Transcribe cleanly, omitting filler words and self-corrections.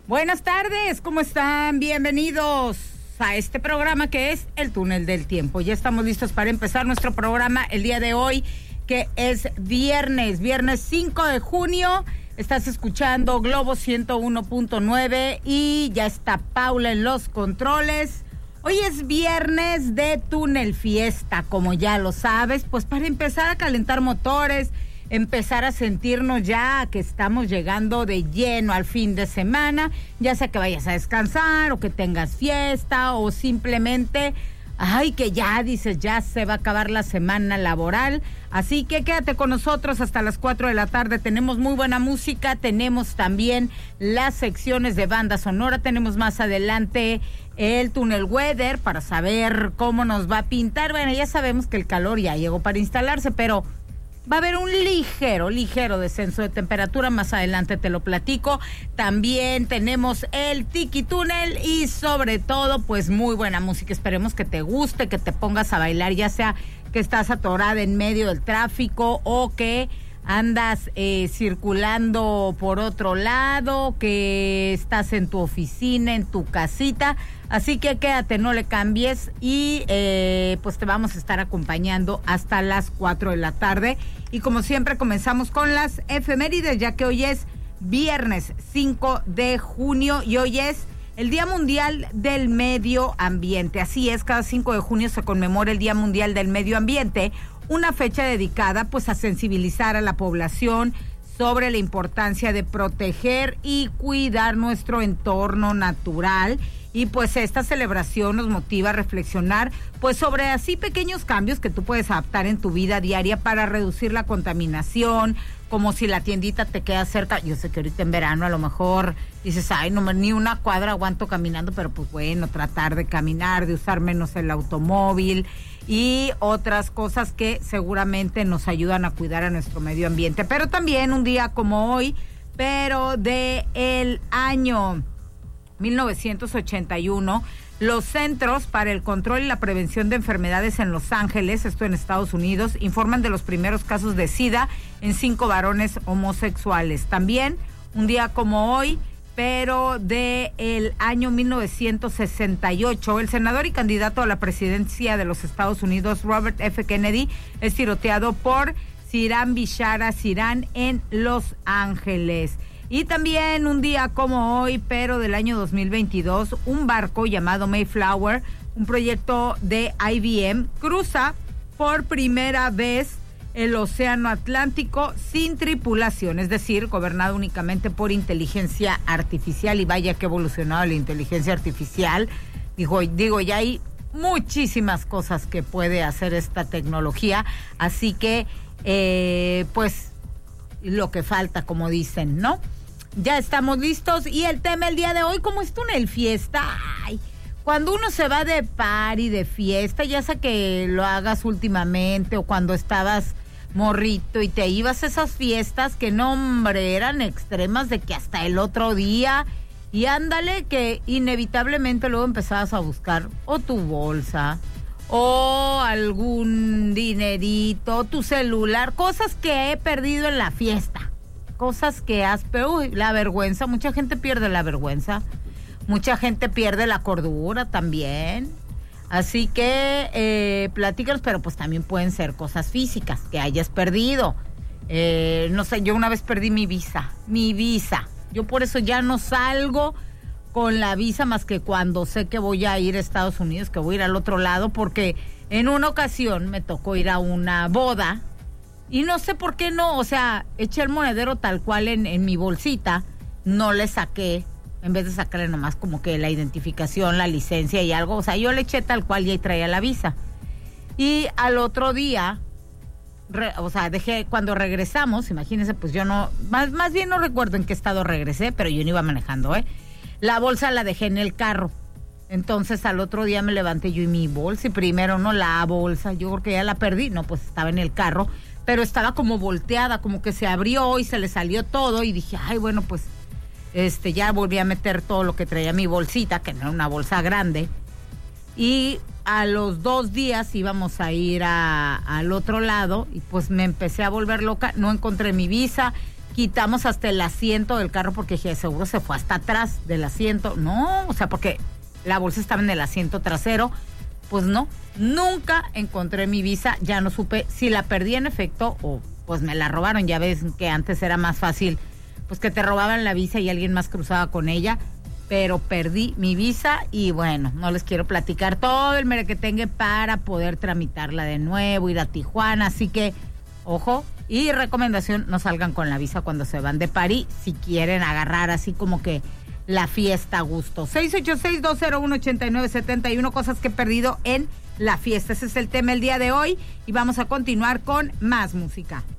Buenas tardes, ¿cómo están? Bienvenidos a este programa que es El Túnel del Tiempo. Ya estamos listos para empezar nuestro programa el día de hoy, que es viernes 5 de junio. Estás escuchando Globo 101.9 y ya está Paula en los controles. Hoy es viernes de Túnel Fiesta, como ya lo sabes, pues para empezar a calentar motores, empezar a sentirnos ya que estamos llegando de lleno al fin de semana, ya sea que vayas a descansar o que tengas fiesta o simplemente, que ya dices, ya se va a acabar la semana laboral. Así que quédate con nosotros hasta las 4 de la tarde. Tenemos muy buena música, tenemos también las secciones de banda sonora, tenemos más adelante el Túnel Weather para saber cómo nos va a pintar. Bueno, ya sabemos que el calor ya llegó para instalarse, pero va a haber un ligero descenso de temperatura. Más adelante te lo platico. También tenemos el Tiki Túnel y sobre todo, pues muy buena música. Esperemos que te guste, que te pongas a bailar, ya sea que estás atorada en medio del tráfico o que andas circulando por otro lado, que estás en tu oficina, en tu casita. Así que quédate, no le cambies y pues te vamos a estar acompañando hasta las 4 de la tarde. Y como siempre comenzamos con las efemérides, ya que hoy es viernes 5 de junio y hoy es el Día Mundial del Medio Ambiente. Así es, cada 5 de junio se conmemora el Día Mundial del Medio Ambiente, una fecha dedicada pues a sensibilizar a la población sobre la importancia de proteger y cuidar nuestro entorno natural. Y pues esta celebración nos motiva a reflexionar pues sobre así pequeños cambios que tú puedes adaptar en tu vida diaria para reducir la contaminación, como si la tiendita te queda cerca. Yo sé que ahorita en verano a lo mejor dices, no, ni una cuadra aguanto caminando, pero pues bueno, tratar de caminar, de usar menos el automóvil y otras cosas que seguramente nos ayudan a cuidar a nuestro medio ambiente. Pero también un día como hoy, pero de el año 1981, los Centros para el Control y la Prevención de Enfermedades en Los Ángeles, esto en Estados Unidos, informan de los primeros casos de SIDA en 5 varones homosexuales. También, un día como hoy, pero de el año 1968, el senador y candidato a la presidencia de los Estados Unidos, Robert F. Kennedy, es tiroteado por Sirhan Bishara Sirhan en Los Ángeles. Y también un día como hoy, pero del año 2022, un barco llamado Mayflower, un proyecto de IBM, cruza por primera vez el Océano Atlántico sin tripulación, es decir, gobernado únicamente por inteligencia artificial. Y vaya que ha evolucionado la inteligencia artificial. Digo, ya hay muchísimas cosas que puede hacer esta tecnología, así que, pues, lo que falta, como dicen, ¿no? Ya estamos listos y el tema el día de hoy, ¿cómo es Túnel Fiesta? Cuando uno se va de party, de fiesta, ya sea que lo hagas últimamente o cuando estabas morrito y te ibas a esas fiestas que no, hombre, eran extremas de que hasta el otro día, y ándale que inevitablemente luego empezabas a buscar o tu bolsa o algún dinerito, tu celular, cosas que he perdido en la fiesta, cosas que pero la vergüenza, mucha gente pierde la vergüenza, mucha gente pierde la cordura también, así que platícanos, pero pues también pueden ser cosas físicas que hayas perdido. No sé, yo una vez perdí mi visa, yo por eso ya no salgo con la visa más que cuando sé que voy a ir a Estados Unidos, que voy a ir al otro lado, porque en una ocasión me tocó ir a una boda y no sé por qué no, o sea, eché el monedero tal cual en mi bolsita, no le saqué, en vez de sacarle nomás como que la identificación, la licencia y algo, o sea, yo le eché tal cual y ahí traía la visa. Y al otro día, dejé, cuando regresamos, imagínense, pues yo no, más bien no recuerdo en qué estado regresé, pero yo no iba manejando, la bolsa la dejé en el carro. Entonces al otro día me levanté yo y mi bolsa, y primero no, la bolsa, yo creo que ya la perdí, no, pues estaba en el carro, pero estaba como volteada, como que se abrió y se le salió todo, y dije, bueno, pues ya volví a meter todo lo que traía mi bolsita, que no era una bolsa grande, y a los 2 días íbamos a ir al otro lado, y pues me empecé a volver loca, no encontré mi visa, quitamos hasta el asiento del carro porque dije, seguro se fue hasta atrás del asiento. No, o sea, porque la bolsa estaba en el asiento trasero. Pues no, nunca encontré mi visa, ya no supe si la perdí en efecto o pues me la robaron. Ya ves que antes era más fácil, pues que te robaban la visa y alguien más cruzaba con ella. Pero perdí mi visa y bueno, no les quiero platicar todo el merequetengue para poder tramitarla de nuevo, ir a Tijuana, así que, ojo, y recomendación, no salgan con la visa cuando se van de París, si quieren agarrar así como que la fiesta a gusto. 686-201-8971, cosas que he perdido en la fiesta, ese es el tema el día de hoy y vamos a continuar con más música.